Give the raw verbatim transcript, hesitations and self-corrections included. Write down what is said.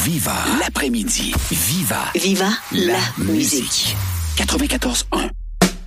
Viva l'après-midi. Viva. Viva la, la musique. musique. quatre-vingt-quatorze un.